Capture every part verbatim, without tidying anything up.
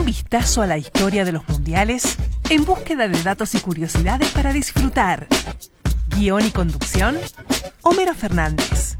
vistazo a la historia de los mundiales en búsqueda de datos y curiosidades para disfrutar. Guión y conducción, Homero Fernández.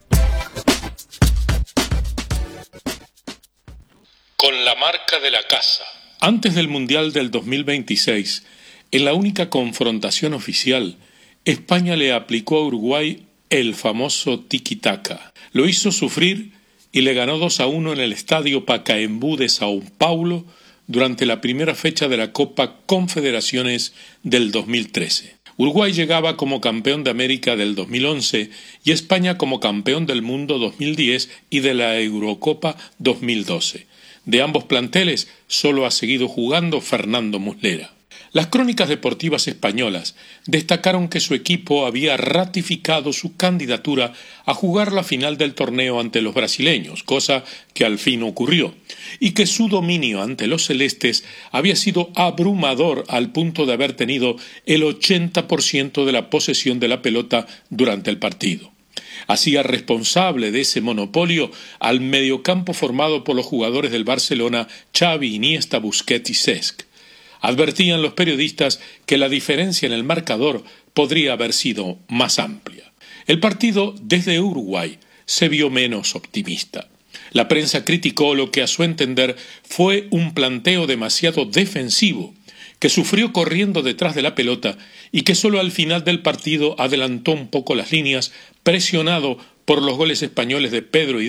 Con la marca de la casa. Antes del Mundial del dos mil veintiséis, en la única confrontación oficial, España le aplicó a Uruguay el famoso tiki-taka. Lo hizo sufrir y le ganó dos a uno en el estadio Pacaembu de Sao Paulo durante la primera fecha de la Copa Confederaciones del dos mil trece. Uruguay llegaba como campeón de América del dos mil once y España como campeón del mundo dos mil diez y de la Eurocopa dos mil doce. De ambos planteles solo ha seguido jugando Fernando Muslera. Las crónicas deportivas españolas destacaron que su equipo había ratificado su candidatura a jugar la final del torneo ante los brasileños, cosa que al fin ocurrió, y que su dominio ante los celestes había sido abrumador al punto de haber tenido el ochenta por ciento de la posesión de la pelota durante el partido. Hacía responsable de ese monopolio al mediocampo formado por los jugadores del Barcelona Xavi, Iniesta, Busquets y Cesc. Advertían los periodistas que la diferencia en el marcador podría haber sido más amplia. El partido desde Uruguay se vio menos optimista. La prensa criticó lo que a su entender fue un planteo demasiado defensivo, que sufrió corriendo detrás de la pelota y que solo al final del partido adelantó un poco las líneas, presionado por los goles españoles de Pedro y